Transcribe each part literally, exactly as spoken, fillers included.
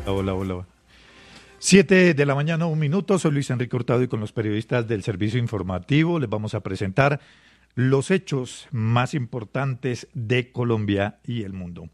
Hola, hola. Siete de la mañana, un minuto. Soy Luis Enrique Hurtado y con los periodistas del Servicio Informativo les vamos a presentar los hechos más importantes de Colombia y el mundo.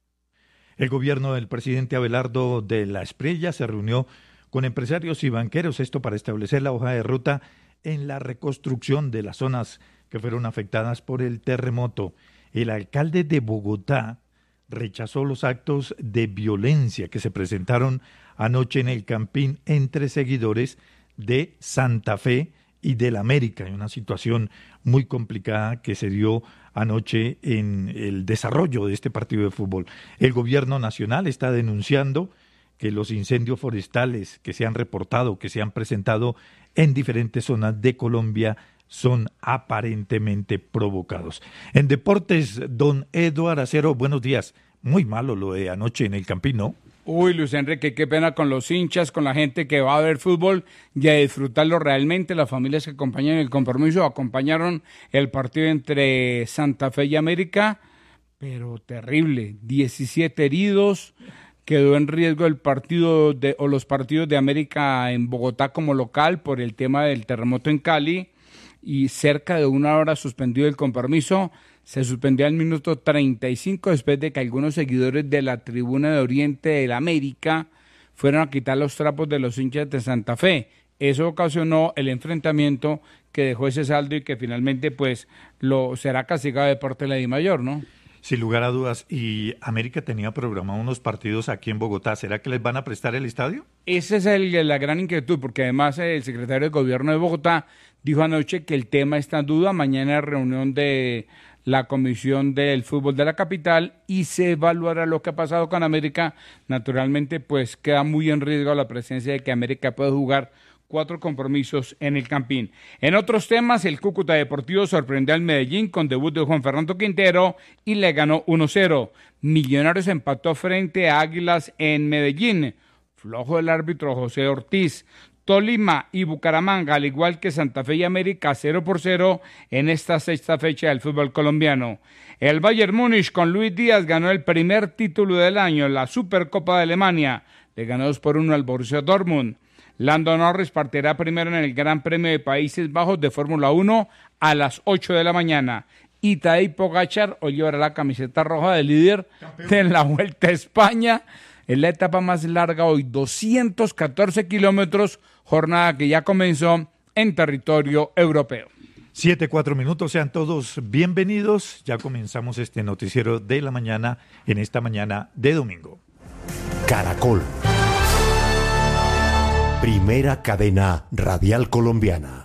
El gobierno del presidente Abelardo de la Espriella se reunió con empresarios y banqueros, esto para establecer la hoja de ruta en la reconstrucción de las zonas que fueron afectadas por el terremoto. El alcalde de Bogotá rechazó los actos de violencia que se presentaron anoche en el Campín entre seguidores de Santa Fe y del América, en una situación muy complicada que se dio anoche en el desarrollo de este partido de fútbol. El gobierno nacional está denunciando que los incendios forestales que se han reportado, que se han presentado en diferentes zonas de Colombia, son aparentemente provocados. En deportes, don Eduardo Acero, buenos días. Muy malo lo de anoche en el Campín, ¿no? Uy, Luis Enrique, qué pena con los hinchas, con la gente que va a ver fútbol y a disfrutarlo realmente. Las familias que acompañan el compromiso acompañaron el partido entre Santa Fe y América, pero terrible. diecisiete heridos, quedó en riesgo el partido de, o los partidos de América en Bogotá como local por el tema del terremoto en Cali y cerca de una hora suspendido el compromiso. Se suspendió al minuto treinta y cinco después de que algunos seguidores de la tribuna de Oriente del América fueron a quitar los trapos de los hinchas de Santa Fe. Eso ocasionó el enfrentamiento que dejó ese saldo y que finalmente pues lo será castigado de parte de la Dimayor, ¿no? Sin lugar a dudas. Y América tenía programado unos partidos aquí en Bogotá. ¿Será que les van a prestar el estadio? Esa es el, la gran inquietud, porque además el secretario de Gobierno de Bogotá dijo anoche que el tema está en duda. Mañana reunión de la Comisión del Fútbol de la capital y se evaluará lo que ha pasado con América. Naturalmente, pues queda muy en riesgo la presencia de que América pueda jugar cuatro compromisos en el Campín. En otros temas, el Cúcuta Deportivo sorprendió al Medellín con debut de Juan Fernando Quintero y le ganó uno cero. Millonarios empató frente a Águilas en Medellín. Flojo el árbitro José Ortiz. Tolima y Bucaramanga, al igual que Santa Fe y América, cero por cero en esta sexta fecha del fútbol colombiano. El Bayern Múnich con Luis Díaz ganó el primer título del año, la Supercopa de Alemania. Le ganó dos por uno al Borussia Dortmund. Lando Norris partirá primero en el Gran Premio de Países Bajos de Fórmula uno a las ocho de la mañana. Y Tadej Pogačar hoy llevará la camiseta roja de líder de la Vuelta a España. En la etapa más larga hoy, doscientos catorce kilómetros, jornada que ya comenzó en territorio europeo. Siete, cuatro minutos, sean todos bienvenidos. Ya comenzamos este noticiero de la mañana en esta mañana de domingo. Caracol. Primera cadena radial colombiana.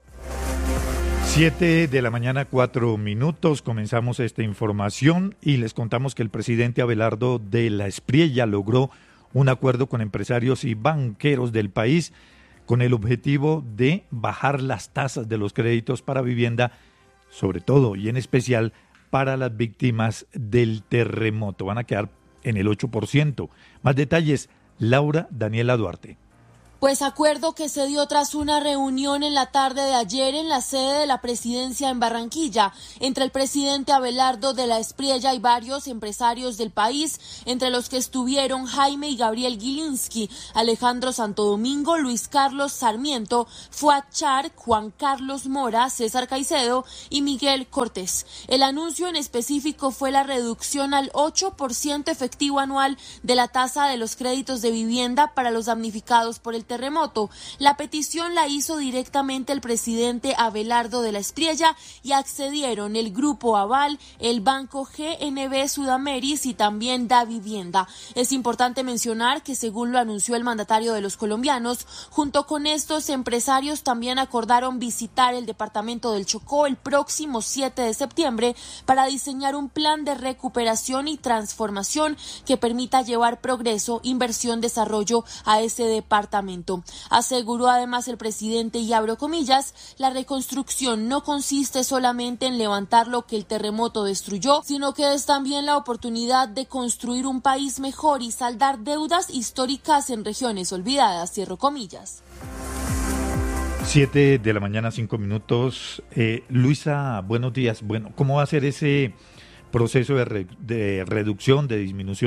Siete de la mañana, cuatro minutos, comenzamos esta información y les contamos que el presidente Abelardo de la Espriella logró un acuerdo con empresarios y banqueros del país con el objetivo de bajar las tasas de los créditos para vivienda, sobre todo y en especial para las víctimas del terremoto. Van a quedar en el ocho por ciento. Más detalles, Laura Daniela Duarte. Pues acuerdo que se dio tras una reunión en la tarde de ayer en la sede de la presidencia en Barranquilla, entre el presidente Abelardo de la Espriella y varios empresarios del país, entre los que estuvieron Jaime y Gabriel Gilinski, Alejandro Santo Domingo, Luis Carlos Sarmiento, Fuad Char, Juan Carlos Mora, César Caicedo y Miguel Cortés. El anuncio en específico fue la reducción al ocho por ciento efectivo anual de la tasa de los créditos de vivienda para los damnificados por el terremoto. La petición la hizo directamente el presidente Abelardo de la Espriella y accedieron el Grupo Aval, el Banco G N B Sudameris y también Da Vivienda. Es importante mencionar que según lo anunció el mandatario de los colombianos, junto con estos empresarios también acordaron visitar el departamento del Chocó el próximo siete de septiembre para diseñar un plan de recuperación y transformación que permita llevar progreso, inversión, desarrollo a ese departamento. Aseguró además el presidente, y abro comillas, la reconstrucción no consiste solamente en levantar lo que el terremoto destruyó, sino que es también la oportunidad de construir un país mejor y saldar deudas históricas en regiones olvidadas, cierro comillas. Siete de la mañana, cinco minutos. Eh, Luisa, buenos días. Bueno, ¿cómo va a ser ese proceso de, re, de reducción, de disminución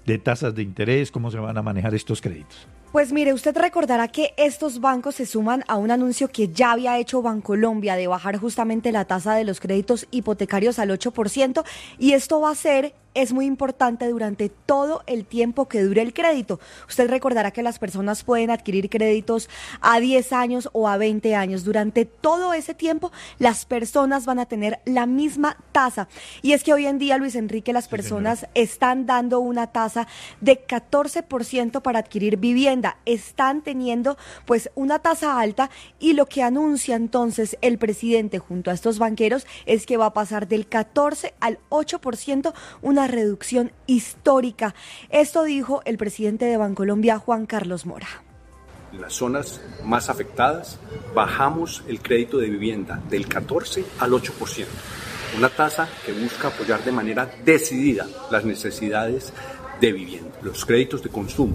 de tasas de interés, cómo se van a manejar estos créditos. Pues mire, usted recordará que estos bancos se suman a un anuncio que ya había hecho Bancolombia de bajar justamente la tasa de los créditos hipotecarios al ocho por ciento, y esto va a ser, es muy importante durante todo el tiempo que dure el crédito. Usted recordará que las personas pueden adquirir créditos a diez años o a veinte años. Durante todo ese tiempo las personas van a tener la misma tasa. Y es que hoy en día, Luis Enrique, las personas sí, están dando una tasa de catorce por ciento para adquirir vivienda. Están teniendo pues una tasa alta, y lo que anuncia entonces el presidente junto a estos banqueros es que va a pasar del catorce al ocho por ciento, una reducción histórica. Esto dijo el presidente de Bancolombia, Juan Carlos Mora. En las zonas más afectadas bajamos el crédito de vivienda del catorce al ocho por ciento, una tasa que busca apoyar de manera decidida las necesidades de vivienda. Los créditos de consumo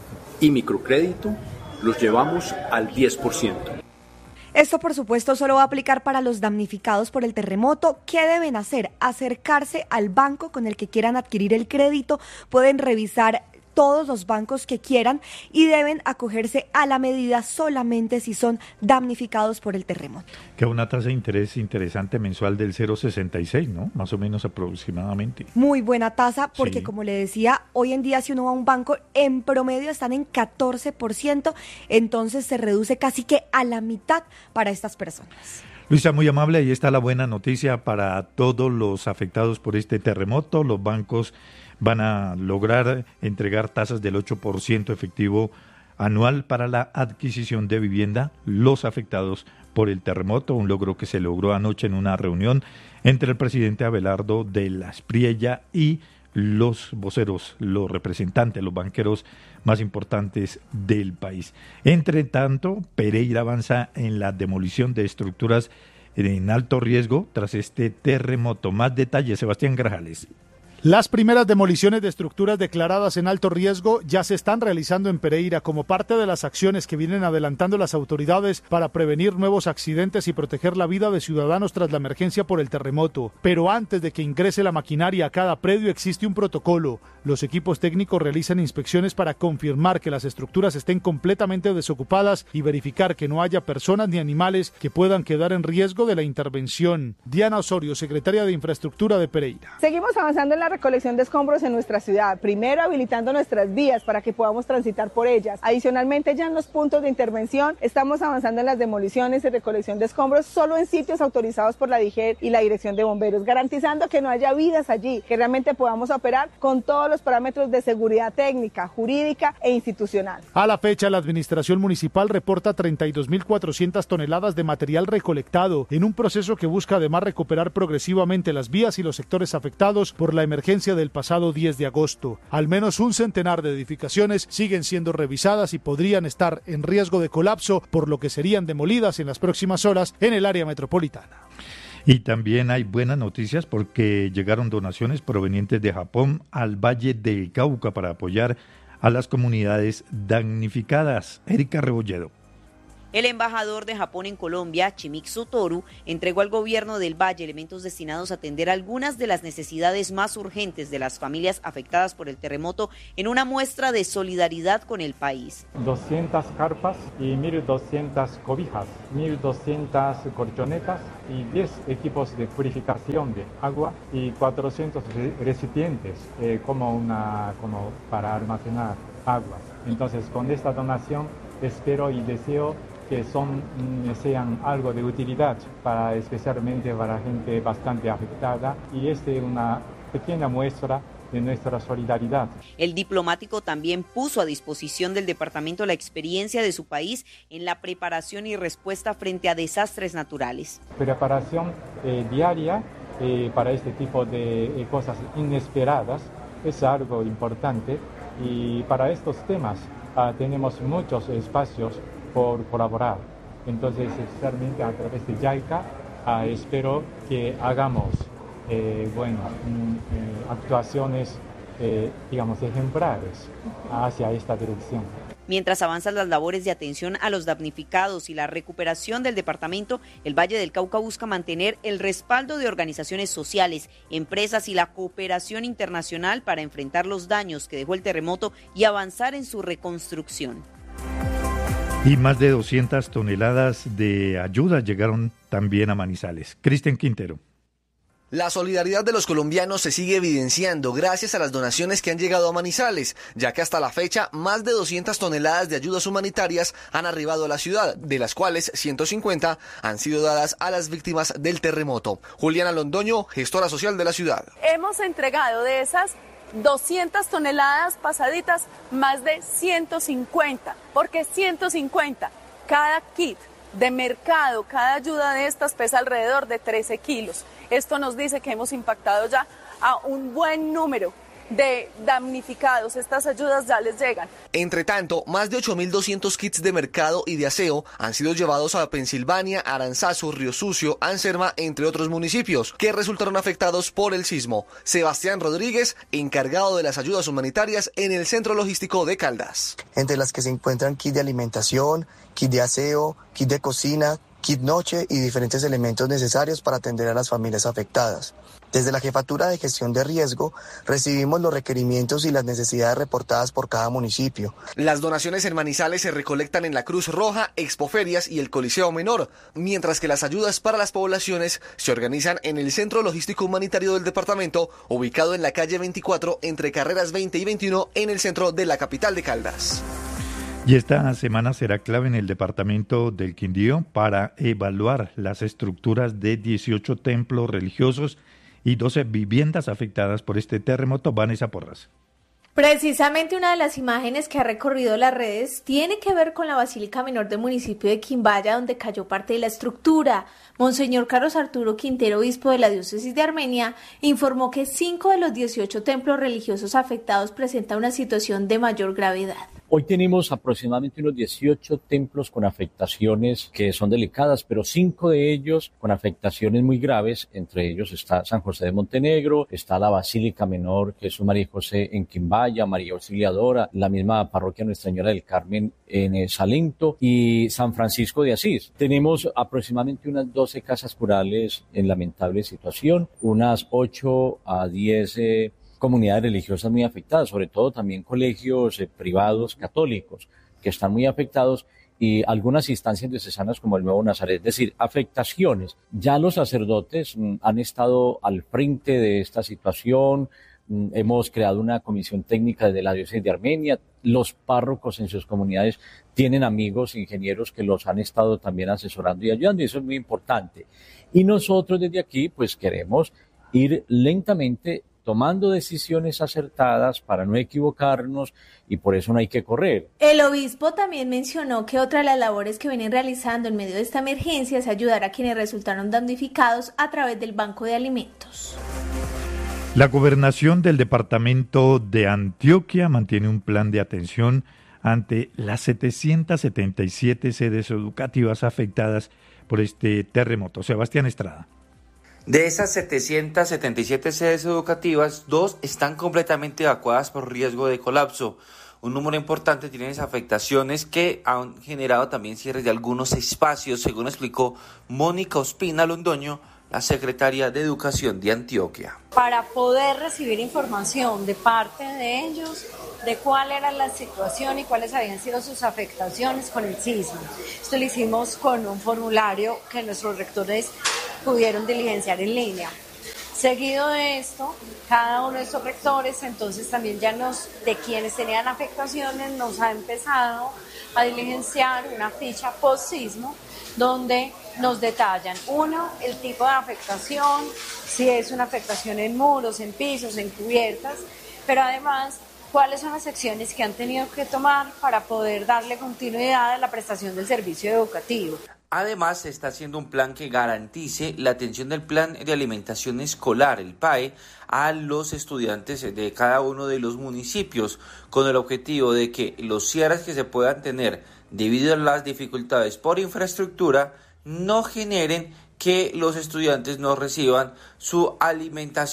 y microcrédito los llevamos al diez por ciento. Esto, por supuesto, solo va a aplicar para los damnificados por el terremoto. ¿Qué deben hacer? Acercarse al banco con el que quieran adquirir el crédito. Pueden revisar todos los bancos que quieran y deben acogerse a la medida solamente si son damnificados por el terremoto. Que una tasa de interés interesante mensual del cero coma sesenta y seis, ¿no? Más o menos aproximadamente. Muy buena tasa porque, sí, como le decía, hoy en día si uno va a un banco, en promedio están en catorce por ciento, entonces se reduce casi que a la mitad para estas personas. Luisa, muy amable, ahí está la buena noticia para todos los afectados por este terremoto. Los bancos van a lograr entregar tasas del ocho por ciento efectivo anual para la adquisición de vivienda, los afectados por el terremoto, un logro que se logró anoche en una reunión entre el presidente Abelardo de la Espriella y los voceros, los representantes, los banqueros más importantes del país. Entre tanto, Pereira avanza en la demolición de estructuras en alto riesgo tras este terremoto. Más detalles, Sebastián Grajales. Las primeras demoliciones de estructuras declaradas en alto riesgo ya se están realizando en Pereira como parte de las acciones que vienen adelantando las autoridades para prevenir nuevos accidentes y proteger la vida de ciudadanos tras la emergencia por el terremoto. Pero antes de que ingrese la maquinaria a cada predio existe un protocolo. Los equipos técnicos realizan inspecciones para confirmar que las estructuras estén completamente desocupadas y verificar que no haya personas ni animales que puedan quedar en riesgo de la intervención. Diana Osorio, secretaria de Infraestructura de Pereira. Seguimos avanzando en la recolección de escombros en nuestra ciudad, primero habilitando nuestras vías para que podamos transitar por ellas. Adicionalmente, ya en los puntos de intervención estamos avanzando en las demoliciones y recolección de escombros solo en sitios autorizados por la D I G E R y la Dirección de Bomberos, garantizando que no haya vidas allí, que realmente podamos operar con todos los parámetros de seguridad técnica, jurídica e institucional. A la fecha, la administración municipal reporta treinta y dos mil cuatrocientas toneladas de material recolectado en un proceso que busca además recuperar progresivamente las vías y los sectores afectados por la emergencia del pasado diez de agosto. Al menos un centenar de edificaciones siguen siendo revisadas y podrían estar en riesgo de colapso, por lo que serían demolidas en las próximas horas en el área metropolitana. Y también hay buenas noticias porque llegaron donaciones provenientes de Japón al Valle del Cauca para apoyar a las comunidades damnificadas. Erika Rebolledo. El embajador de Japón en Colombia, Shimizu Toru, entregó al gobierno del Valle elementos destinados a atender algunas de las necesidades más urgentes de las familias afectadas por el terremoto en una muestra de solidaridad con el país. doscientas carpas y mil doscientas cobijas, mil doscientas colchonetas y diez equipos de purificación de agua y cuatrocientos recipientes eh, como, una, como para almacenar agua. Entonces, con esta donación espero y deseo que son, sean algo de utilidad, para, especialmente para gente bastante afectada, y esta es una pequeña muestra de nuestra solidaridad. El diplomático también puso a disposición del departamento la experiencia de su país en la preparación y respuesta frente a desastres naturales. Preparación eh, diaria eh, para este tipo de eh, cosas inesperadas es algo importante, y para estos temas ah, tenemos muchos espacios por colaborar. Entonces, especialmente a través de JICA, uh, espero que hagamos eh, bueno, mm, eh, actuaciones eh, digamos, ejemplares hacia esta dirección. Mientras avanzan las labores de atención a los damnificados y la recuperación del departamento, el Valle del Cauca busca mantener el respaldo de organizaciones sociales, empresas y la cooperación internacional para enfrentar los daños que dejó el terremoto y avanzar en su reconstrucción. Y más de doscientas toneladas de ayuda llegaron también a Manizales. Cristian Quintero. La solidaridad de los colombianos se sigue evidenciando gracias a las donaciones que han llegado a Manizales, ya que hasta la fecha más de doscientas toneladas de ayudas humanitarias han arribado a la ciudad, de las cuales ciento cincuenta han sido dadas a las víctimas del terremoto. Juliana Londoño, gestora social de la ciudad. Hemos entregado de esas doscientas toneladas pasaditas, más de ciento cincuenta, porque ciento cincuenta, cada kit de mercado, cada ayuda de estas pesa alrededor de trece kilos. Esto nos dice que hemos impactado ya a un buen número de damnificados. Estas ayudas ya les llegan. Entre tanto, más de ocho mil doscientos kits de mercado y de aseo han sido llevados a Pensilvania, Aranzazu, Río Sucio, Anserma, entre otros municipios, que resultaron afectados por el sismo. Sebastián Rodríguez, encargado de las ayudas humanitarias en el Centro Logístico de Caldas. Entre las que se encuentran kit de alimentación, kit de aseo, kit de cocina, kit noche y diferentes elementos necesarios para atender a las familias afectadas. Desde la Jefatura de Gestión de Riesgo recibimos los requerimientos y las necesidades reportadas por cada municipio. Las donaciones en Manizales se recolectan en la Cruz Roja, Expoferias y el Coliseo Menor, mientras que las ayudas para las poblaciones se organizan en el Centro Logístico Humanitario del departamento, ubicado en la calle veinticuatro entre carreras veinte y veintiuno en el centro de la capital de Caldas. Y esta semana será clave en el departamento del Quindío para evaluar las estructuras de dieciocho templos religiosos y doce viviendas afectadas por este terremoto. Vanessa Porras. Precisamente una de las imágenes que ha recorrido las redes tiene que ver con la Basílica Menor del municipio de Quimbaya, donde cayó parte de la estructura. Monseñor Carlos Arturo Quintero, obispo de la diócesis de Armenia, informó que cinco de los dieciocho templos religiosos afectados presentan una situación de mayor gravedad. Hoy tenemos aproximadamente unos dieciocho templos con afectaciones que son delicadas, pero cinco de ellos con afectaciones muy graves. Entre ellos está San José de Montenegro, está la Basílica Menor Jesús María y José en Quimbaya, María Auxiliadora, la misma parroquia Nuestra Señora del Carmen en Salento y San Francisco de Asís. Tenemos aproximadamente unas doce casas curales en lamentable situación, unas ocho a diez eh, comunidades religiosas muy afectadas, sobre todo también colegios eh, privados católicos que están muy afectados y algunas instancias diocesanas como el Nuevo Nazaret, es decir, afectaciones. Ya los sacerdotes mm, han estado al frente de esta situación, mm, hemos creado una comisión técnica de la diócesis de Armenia, los párrocos en sus comunidades tienen amigos ingenieros que los han estado también asesorando y ayudando y eso es muy importante. Y nosotros desde aquí pues queremos ir lentamente tomando decisiones acertadas para no equivocarnos y por eso no hay que correr. El obispo también mencionó que otra de las labores que vienen realizando en medio de esta emergencia es ayudar a quienes resultaron damnificados a través del Banco de Alimentos. La gobernación del departamento de Antioquia mantiene un plan de atención ante las setecientas setenta y siete sedes educativas afectadas por este terremoto. Sebastián Estrada. De esas setecientas setenta y siete sedes educativas, dos están completamente evacuadas por riesgo de colapso. Un número importante tiene esas afectaciones que han generado también cierres de algunos espacios, según explicó Mónica Ospina Londoño, la secretaria de Educación de Antioquia. Para poder recibir información de parte de ellos de cuál era la situación y cuáles habían sido sus afectaciones con el sismo. Esto lo hicimos con un formulario que nuestros rectores pudieron diligenciar en línea. Seguido de esto, cada uno de estos rectores, entonces también ya nos, de quienes tenían afectaciones, nos ha empezado a diligenciar una ficha post-sismo donde nos detallan, uno, el tipo de afectación, si es una afectación en muros, en pisos, en cubiertas, pero además cuáles son las acciones que han tenido que tomar para poder darle continuidad a la prestación del servicio educativo. Además, se está haciendo un plan que garantice la atención del plan de alimentación escolar, el P A E, a los estudiantes de cada uno de los municipios, con el objetivo de que los cierres que se puedan tener debido a las dificultades por infraestructura no generen que los estudiantes no reciban su alimentación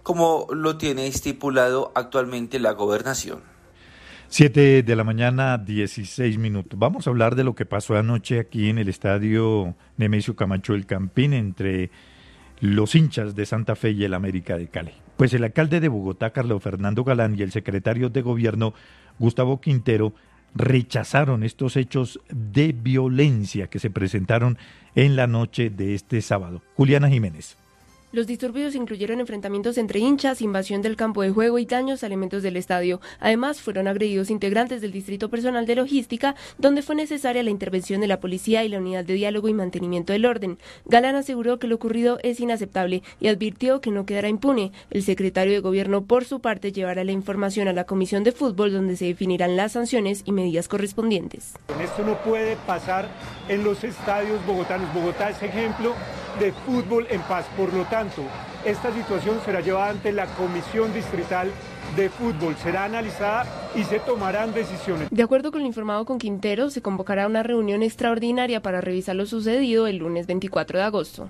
como lo tiene estipulado actualmente la gobernación. Siete de la mañana, dieciséis minutos. Vamos a hablar de lo que pasó anoche aquí en el estadio Nemesio Camacho El Campín entre los hinchas de Santa Fe y el América de Cali. Pues el alcalde de Bogotá, Carlos Fernando Galán, y el secretario de Gobierno, Gustavo Quintero, rechazaron estos hechos de violencia que se presentaron en la noche de este sábado. Juliana Jiménez. Los disturbios incluyeron enfrentamientos entre hinchas, invasión del campo de juego y daños a elementos del estadio. Además, fueron agredidos integrantes del Distrito Personal de Logística, donde fue necesaria la intervención de la policía y la unidad de diálogo y mantenimiento del orden. Galán aseguró que lo ocurrido es inaceptable y advirtió que no quedará impune. El secretario de Gobierno, por su parte, llevará la información a la Comisión de Fútbol, donde se definirán las sanciones y medidas correspondientes. Esto no puede pasar en los estadios bogotanos. Bogotá es ejemplo de fútbol en paz. Por lo tanto, esta situación será llevada ante la Comisión Distrital de Fútbol, será analizada y se tomarán decisiones. De acuerdo con lo informado con Quintero, se convocará una reunión extraordinaria para revisar lo sucedido el lunes veinticuatro de agosto.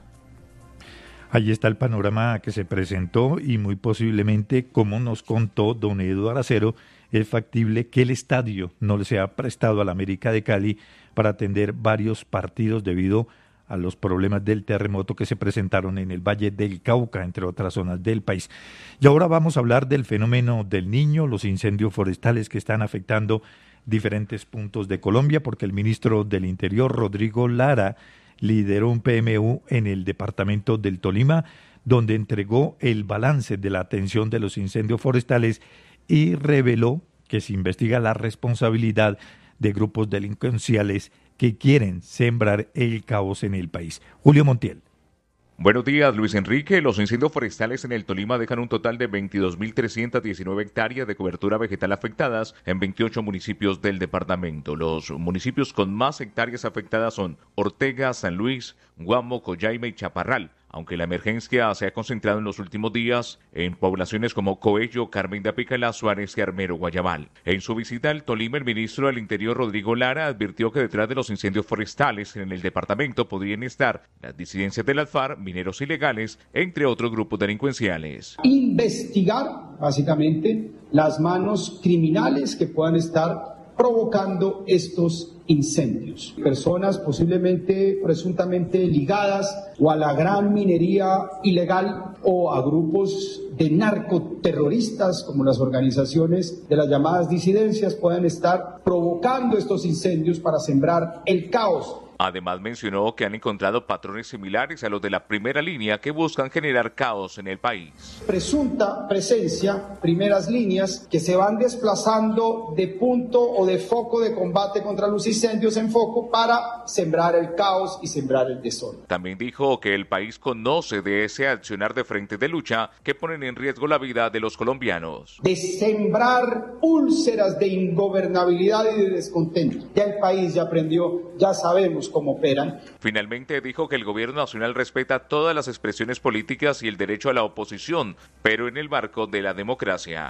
Ahí está el panorama que se presentó y muy posiblemente, como nos contó don Eduardo Acero, es factible que el estadio no le sea prestado a la América de Cali para atender varios partidos debido a los problemas del terremoto que se presentaron en el Valle del Cauca, entre otras zonas del país. Y ahora vamos a hablar del fenómeno del Niño, los incendios forestales que están afectando diferentes puntos de Colombia, porque el ministro del Interior, Rodrigo Lara, lideró un P M U en el departamento del Tolima, donde entregó el balance de la atención de los incendios forestales y reveló que se investiga la responsabilidad de grupos delincuenciales que quieren sembrar el caos en el país. Julio Montiel. Buenos días, Luis Enrique. Los incendios forestales en el Tolima dejan un total de veintidós mil trescientas diecinueve hectáreas de cobertura vegetal afectadas en veintiocho municipios del departamento. Los municipios con más hectáreas afectadas son Ortega, San Luis, Guamo, Coyaima y Chaparral, aunque la emergencia se ha concentrado en los últimos días en poblaciones como Coello, Carmen de Apicalá, Suárez y Armero, Guayabal. En su visita al Tolima, el ministro del Interior, Rodrigo Lara, advirtió que detrás de los incendios forestales en el departamento podrían estar las disidencias del ALFAR, mineros ilegales, entre otros grupos delincuenciales. Investigar, básicamente, las manos criminales que puedan estar provocando estos incendios. Personas posiblemente, presuntamente ligadas o a la gran minería ilegal o a grupos de narcoterroristas como las organizaciones de las llamadas disidencias puedan estar provocando estos incendios para sembrar el caos. Además mencionó que han encontrado patrones similares a los de la primera línea que buscan generar caos en el país. Presunta presencia, primeras líneas, que se van desplazando de punto o de foco de combate contra los incendios en foco para sembrar el caos y sembrar el desorden. También dijo que el país conoce de ese accionar de frente de lucha que ponen en riesgo la vida de los colombianos. De sembrar úlceras de ingobernabilidad y de descontento. Ya el país ya aprendió, ya sabemos cómo operan. Finalmente dijo que el gobierno nacional respeta todas las expresiones políticas y el derecho a la oposición, pero en el marco de la democracia.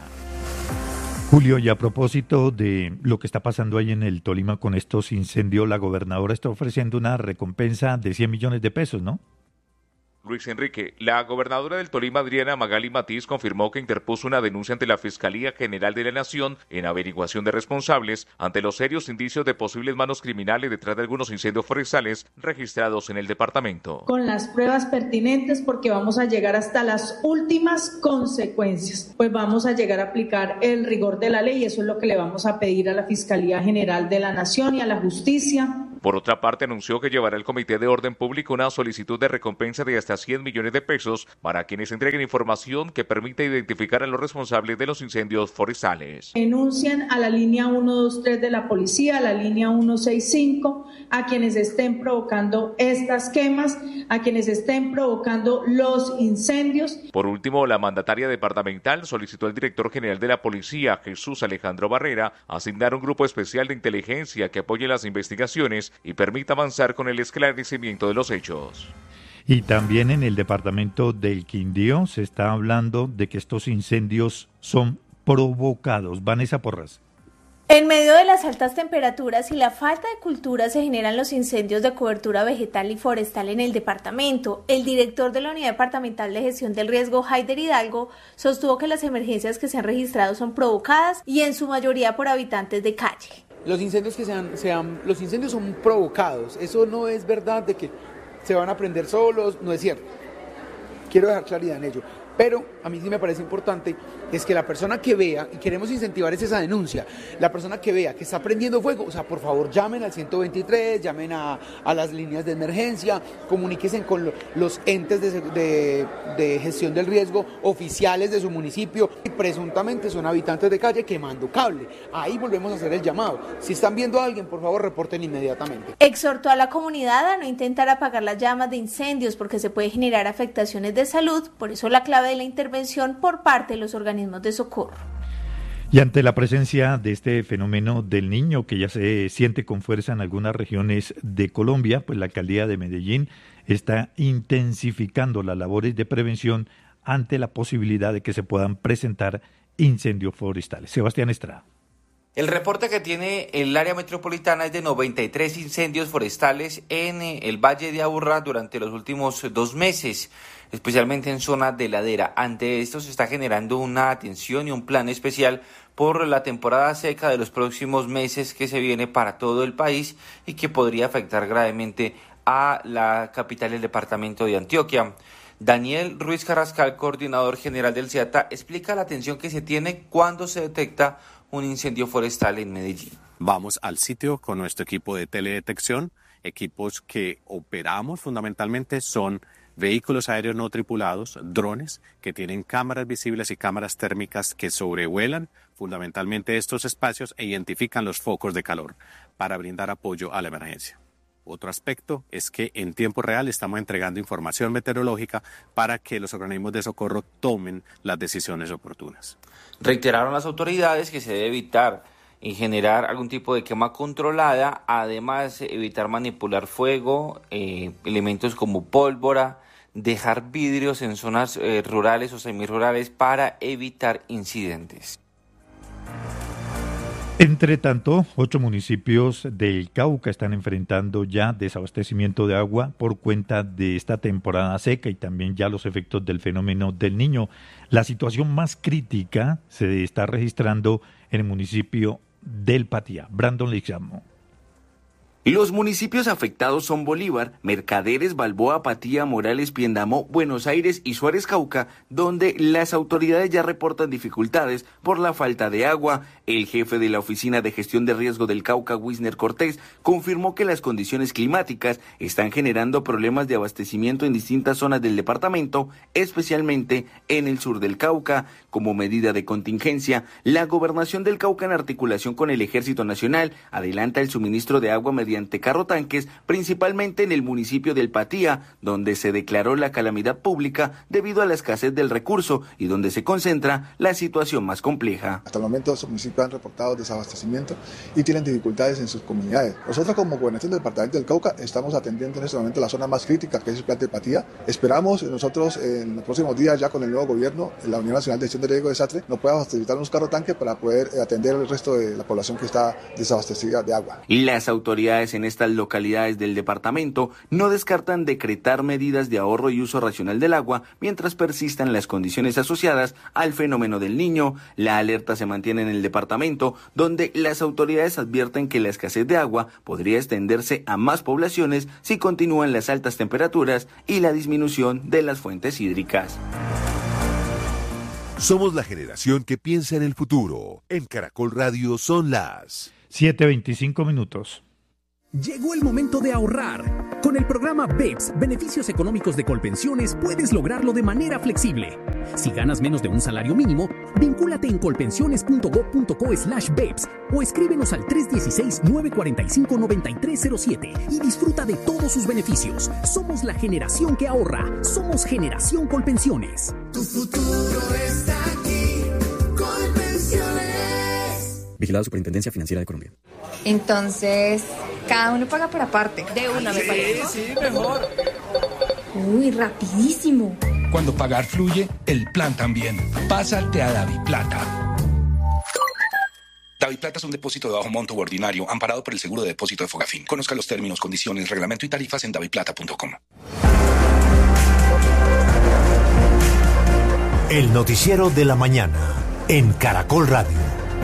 Julio, y a propósito de lo que está pasando ahí en el Tolima con estos incendios, la gobernadora está ofreciendo una recompensa de cien millones de pesos, ¿no? Luis Enrique, la gobernadora del Tolima, Adriana Magali Matiz, confirmó que interpuso una denuncia ante la Fiscalía General de la Nación en averiguación de responsables ante los serios indicios de posibles manos criminales detrás de algunos incendios forestales registrados en el departamento. Con las pruebas pertinentes, porque vamos a llegar hasta las últimas consecuencias, pues vamos a llegar a aplicar el rigor de la ley y eso es lo que le vamos a pedir a la Fiscalía General de la Nación y a la Justicia. Por otra parte, anunció que llevará al Comité de Orden Público una solicitud de recompensa de hasta cien millones de pesos para quienes entreguen información que permita identificar a los responsables de los incendios forestales. Denuncian a la línea ciento veintitrés de la policía, a la línea ciento sesenta y cinco, a quienes estén provocando estas quemas, a quienes estén provocando los incendios. Por último, la mandataria departamental solicitó al director general de la policía, Jesús Alejandro Barrera, asignar un grupo especial de inteligencia que apoye las investigaciones y permita avanzar con el esclarecimiento de los hechos. Y también en el departamento del Quindío se está hablando de que estos incendios son provocados. Vanessa Porras. En medio de las altas temperaturas y la falta de cultura se generan los incendios de cobertura vegetal y forestal en el departamento. El director de la Unidad Departamental de Gestión del Riesgo, Haider Hidalgo, sostuvo que las emergencias que se han registrado son provocadas y en su mayoría por habitantes de calle. Los incendios que se han, se han, los incendios son provocados. Eso no es verdad de que se van a prender solos, no es cierto. Quiero dejar claridad en ello. Pero a mí sí me parece importante es que la persona que vea, y queremos incentivar es esa denuncia, la persona que vea que está prendiendo fuego, o sea, por favor llamen al ciento veintitrés, llamen a, a las líneas de emergencia, comuníquense con lo, los entes de, de, de gestión del riesgo oficiales de su municipio, y presuntamente son habitantes de calle quemando cable. Ahí volvemos a hacer el llamado. Si están viendo a alguien, por favor, reporten inmediatamente. Exhortó a la comunidad a no intentar apagar las llamas de incendios porque se puede generar afectaciones de salud, por eso la clave de la intervención por parte de los organismos de socorro. Y ante la presencia de este fenómeno del Niño, que ya se siente con fuerza en algunas regiones de Colombia, pues la alcaldía de Medellín está intensificando las labores de prevención ante la posibilidad de que se puedan presentar incendios forestales. Sebastián Estrada. El reporte que tiene el área metropolitana es de noventa y tres incendios forestales en el Valle de Aburrá durante los últimos dos meses, especialmente en zona de ladera. Ante esto se está generando una atención y un plan especial por la temporada seca de los próximos meses que se viene para todo el país y que podría afectar gravemente a la capital del departamento de Antioquia. Daniel Ruiz Carrascal, coordinador general del SEATA, explica la atención que se tiene cuando se detecta un incendio forestal en Medellín. Vamos al sitio con nuestro equipo de teledetección. Equipos que operamos fundamentalmente son vehículos aéreos no tripulados, drones que tienen cámaras visibles y cámaras térmicas que sobrevuelan fundamentalmente estos espacios e identifican los focos de calor para brindar apoyo a la emergencia. Otro aspecto es que en tiempo real estamos entregando información meteorológica para que los organismos de socorro tomen las decisiones oportunas. Reiteraron las autoridades que se debe evitar y generar algún tipo de quema controlada, además evitar manipular fuego, eh, elementos como pólvora, dejar vidrios en zonas eh, rurales o semirurales para evitar incidentes. Entre tanto, ocho municipios del Cauca están enfrentando ya desabastecimiento de agua por cuenta de esta temporada seca y también ya los efectos del fenómeno del Niño. La situación más crítica se está registrando en el municipio del Patía. Brandon Lixamo. Los municipios afectados son Bolívar, Mercaderes, Balboa, Patía, Morales, Piendamó, Buenos Aires y Suárez Cauca, donde las autoridades ya reportan dificultades por la falta de agua. El jefe de la Oficina de Gestión de Riesgo del Cauca, Wisner Cortés, confirmó que las condiciones climáticas están generando problemas de abastecimiento en distintas zonas del departamento, especialmente en el sur del Cauca. Como medida de contingencia, la Gobernación del Cauca, en articulación con el Ejército Nacional, adelanta el suministro de agua mediante mediante carrotanques, principalmente en el municipio del Patía, donde se declaró la calamidad pública debido a la escasez del recurso y donde se concentra la situación más compleja. Hasta el momento los municipios han reportado desabastecimiento y tienen dificultades en sus comunidades. Nosotros como gobernación del departamento del Cauca estamos atendiendo en este momento la zona más crítica, que es el plan del Patía. Esperamos nosotros en los próximos días, ya con el nuevo gobierno, la Unión Nacional de Gestión de Riesgo de Desastre, nos pueda facilitar unos carrotanques para poder atender el resto de la población que está desabastecida de agua. Y las autoridades en estas localidades del departamento no descartan decretar medidas de ahorro y uso racional del agua mientras persistan las condiciones asociadas al fenómeno del Niño. La alerta se mantiene en el departamento, donde las autoridades advierten que la escasez de agua podría extenderse a más poblaciones si continúan las altas temperaturas y la disminución de las fuentes hídricas. Somos la generación que piensa en el futuro. En Caracol Radio son las siete veinticinco minutos. Llegó el momento de ahorrar. Con el programa B E P S, Beneficios Económicos de Colpensiones, puedes lograrlo de manera flexible. Si ganas menos de un salario mínimo, vincúlate en colpensiones punto gob punto co slash B E P S o escríbenos al tres uno seis, nueve cuatro cinco, nueve tres cero siete y disfruta de todos sus beneficios. Somos la generación que ahorra. Somos Generación Colpensiones. Tu futuro está aquí. Colpensiones. Vigilado Superintendencia Financiera de Colombia. Entonces, cada uno paga por aparte. De una, me parece. Sí, sí, mejor. Uy, rapidísimo. Cuando pagar fluye, el plan también. Pásate a DaviPlata. DaviPlata es un depósito de bajo monto u ordinario amparado por el seguro de depósito de Fogafín. Conozca los términos, condiciones, reglamento y tarifas en daviplata punto com. El noticiero de la mañana en Caracol Radio.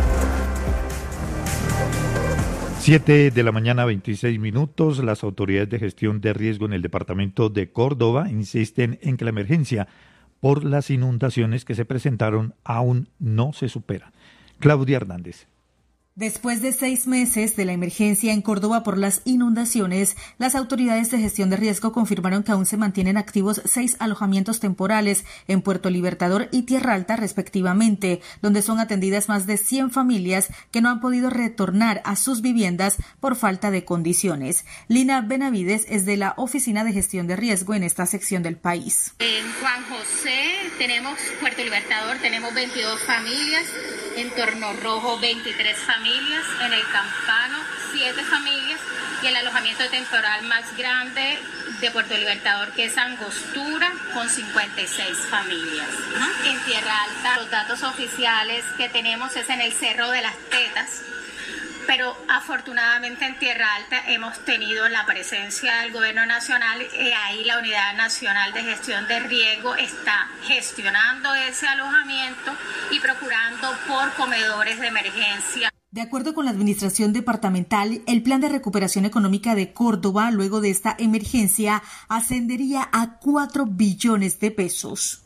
siete de la mañana, veintiséis minutos. Las autoridades de gestión de riesgo en el departamento de Córdoba insisten en que la emergencia por las inundaciones que se presentaron aún no se supera. Claudia Hernández. Después de seis meses de la emergencia en Córdoba por las inundaciones, las autoridades de gestión de riesgo confirmaron que aún se mantienen activos seis alojamientos temporales en Puerto Libertador y Tierra Alta, respectivamente, donde son atendidas más de cien familias que no han podido retornar a sus viviendas por falta de condiciones. Lina Benavides es de la Oficina de Gestión de Riesgo en esta sección del país. En Juan José tenemos Puerto Libertador, tenemos veintidós familias, en Torno Rojo veintitrés familias, en el Campano siete familias y el alojamiento temporal más grande de Puerto Libertador, que es Angostura, con cincuenta y seis familias. En Tierra Alta los datos oficiales que tenemos es en el Cerro de las Tetas, pero afortunadamente en Tierra Alta hemos tenido la presencia del Gobierno Nacional y ahí la Unidad Nacional de Gestión de Riesgo está gestionando ese alojamiento y procurando por comedores de emergencia. De acuerdo con la Administración Departamental, el Plan de Recuperación Económica de Córdoba, luego de esta emergencia, ascendería a cuatro billones de pesos.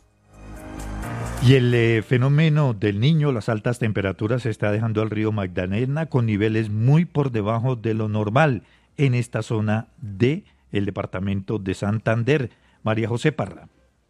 Y el eh, fenómeno del Niño, las altas temperaturas, está dejando al río Magdalena con niveles muy por debajo de lo normal en esta zona del departamento de Santander. María José Parra.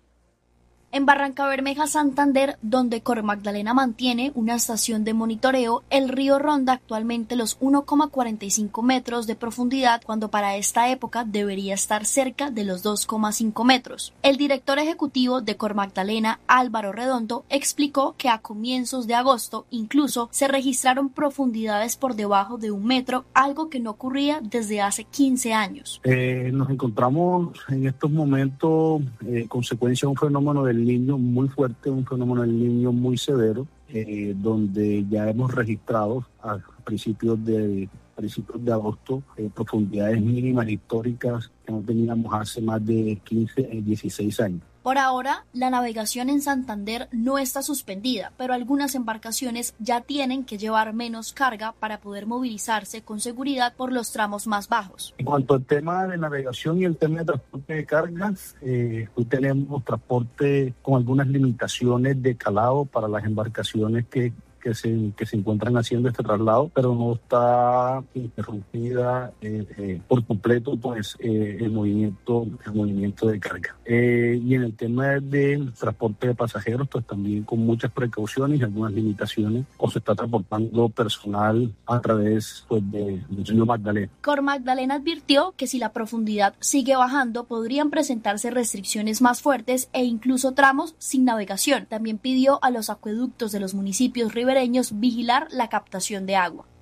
En Barranca Bermeja, Santander, donde Cormagdalena mantiene una estación de monitoreo, el río ronda actualmente los uno coma cuarenta y cinco metros de profundidad, cuando para esta época debería estar cerca de los dos coma cinco metros. El director ejecutivo de Cormagdalena, Álvaro Redondo, explicó que a comienzos de agosto incluso se registraron profundidades por debajo de un metro, algo que no ocurría desde hace quince años. Eh, nos encontramos en estos momentos eh, consecuencia de un fenómeno del Niño muy fuerte, un fenómeno del Niño muy severo, eh, donde ya hemos registrado a principios de principios de agosto eh, profundidades mínimas históricas que no teníamos hace más de quince, dieciséis años. Por ahora, la navegación en Santander no está suspendida, pero algunas embarcaciones ya tienen que llevar menos carga para poder movilizarse con seguridad por los tramos más bajos. En cuanto al tema de navegación y el tema de transporte de cargas, eh, hoy tenemos transporte con algunas limitaciones de calado para las embarcaciones que Que se, que se encuentran haciendo este traslado, pero no está interrumpida eh, eh, por completo pues eh, el movimiento el movimiento de carga. Eh, y en el tema de transporte de pasajeros, pues también con muchas precauciones y algunas limitaciones, o se está transportando personal a través pues, de, del río Magdalena. Cormagdalena advirtió que si la profundidad sigue bajando, podrían presentarse restricciones más fuertes e incluso tramos sin navegación. También pidió a los acueductos de los municipios ribereños vigilar la captación de agua.